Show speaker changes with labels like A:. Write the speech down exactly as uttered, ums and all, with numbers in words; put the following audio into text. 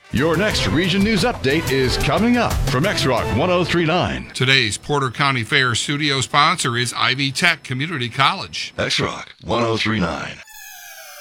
A: Your next Region News Update is coming up from X-Rock one oh three point nine.
B: Today's Porter County Fair studio sponsor is Ivy Tech Community College.
A: X-Rock one oh three point nine.